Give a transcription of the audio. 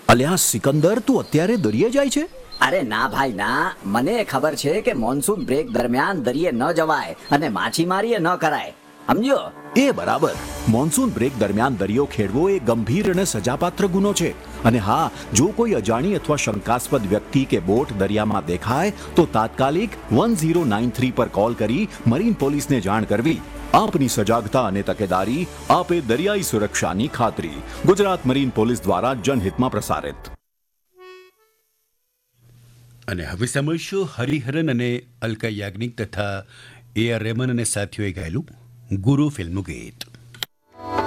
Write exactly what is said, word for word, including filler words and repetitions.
અલ્યા સિકંદર, તું અત્યારે દરિયે જાય છે? અરે ના ભાઈ ના, મને ખબર છે કે મોન્સૂન બ્રેક દરમિયાન દરિયે ન જવાય અને માછીમારી ન કરાય, સમજ્યો? એ બરાબર. મોન્સૂન બ્રેક દરમિયાન દરિયો ખેડવો એ ગંભીર અને સજાપાત્ર ગુનો છે. અને હા, જો કોઈ અજાણી અથવા શંકાસ્પદ વ્યક્તિ કે બોટ દરિયામાં દેખાય તો તાત્કાલિક વન ઝીરો નાઇન થ્રી પર કોલ કરી મરીન પોલીસને જાણ કરવી. આપની સજાગતા અને તકેદારી આપે દરિયાઈ સુરક્ષાની ખાતરી. ગુજરાત મરીન પોલીસ દ્વારા જનહિતમાં પ્રસારિત. અને હવે સમજશો હરિહરન અને અલકા યાજ્ઞિક તથા એ આર રહેમાન અને સાથીઓએ ગાયેલું ગુરુ ફિલ્મનું ગીત.